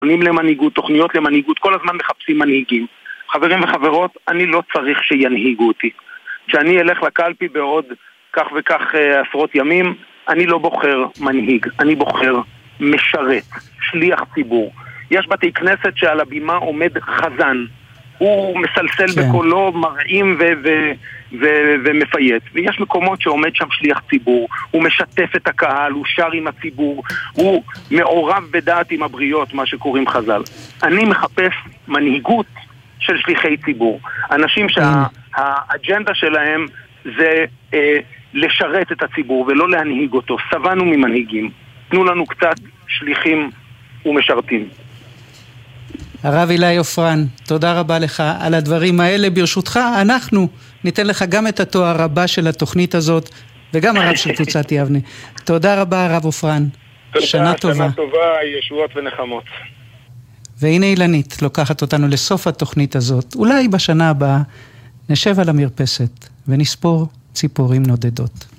למנהיגות, תוכניות למנהיגות, כל הזמן מחפשים מנהיגים. חברים וחברות, אני לא צריך שינהיגו אותי. כשאני אלך לקלפי בעוד כך וכך עשרות ימים, אני לא בוחר מנהיג, אני בוחר משרת, שליח ציבור. יש בתי כנסת שעל הבימה עומד חזן, הוא מסלסל בקולו, מרעים ומפייט. ויש מקומות שעומד שם שליח ציבור, הוא משתף את הקהל, הוא שר עם הציבור, הוא מעורב בדעת עם הבריות, מה שקוראים חז"ל. אני מחפש מנהיגות של שליחי ציבור. אנשים שהאג'נדה שלהם זה לשרת את הציבור ולא להנהיג אותו. סבנו ממנהיגים. תנו לנו קצת שליחים ומשרתים. הרב אילי עופרן, תודה רבה לך על הדברים האלה. ברשותך, אנחנו ניתן לך גם את התואר הבא של התוכנית הזאת, וגם הרב של קבוצת יבנה. תודה רבה, הרב עופרן. שנה טובה. שנה טובה, ישועות ונחמות. והנה אילנית לוקחת אותנו לסוף התוכנית הזאת. אולי בשנה הבאה נשב על המרפסת ונספור ציפורים נודדות.